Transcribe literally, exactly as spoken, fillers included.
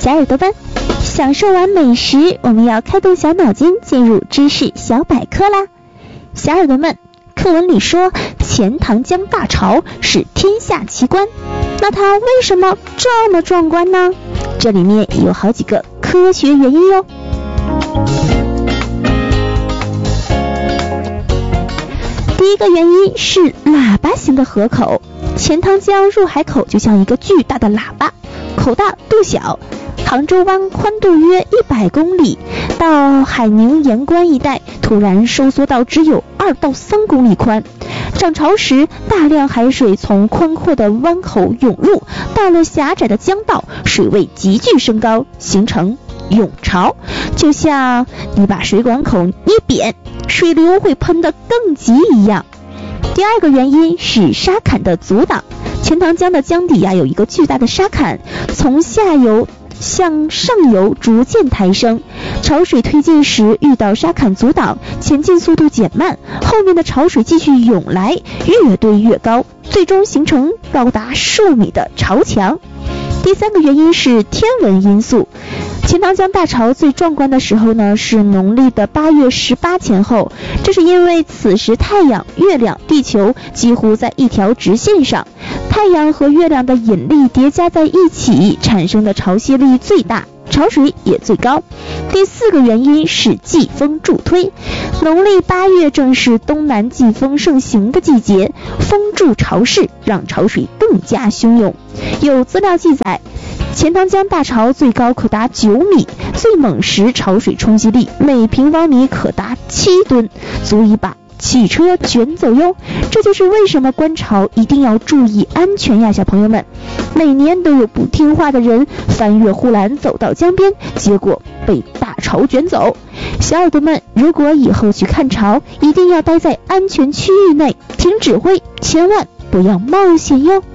小耳朵们，享受完美食，我们要开动小脑筋，进入知识小百科啦。小耳朵们，课文里说钱塘江大潮是天下奇观，那它为什么这么壮观呢？这里面有好几个科学原因哟。第一个原因是喇叭形的河口，钱塘江入海口就像一个巨大的喇叭，口大肚小。杭州湾宽度约一百公里，到海宁盐关一带突然收缩到只有二到三公里宽。涨潮时，大量海水从宽阔的湾口涌入，到了狭窄的江道，水位急剧升高，形成涌潮。就像你把水管口捏扁，水流会喷得更急一样。第二个原因是沙坎的阻挡，钱塘江的江底呀、啊、有一个巨大的沙坎，从下游向上游逐渐抬升，潮水推进时遇到沙坎阻挡，前进速度减慢，后面的潮水继续涌来，越堆越高，最终形成高达数米的潮墙。第三个原因是天文因素，钱塘江大潮最壮观的时候呢是农历的八月十八前后，这是因为此时太阳、月亮、地球几乎在一条直线上，太阳和月亮的引力叠加在一起，产生的潮汐力最大，潮水也最高。第四个原因是季风助推，农历八月正是东南季风盛行的季节，风助潮势，让潮水更加汹涌。有资料记载，钱塘江大潮最高可达九米，最猛时潮水冲击力每平方米可达七吨，足以把汽车卷走哟。这就是为什么观潮一定要注意安全呀，小朋友们。每年都有不听话的人翻越护栏走到江边，结果被大潮卷走。小耳朵们，如果以后去看潮，一定要待在安全区域内，听指挥，千万不要冒险哟。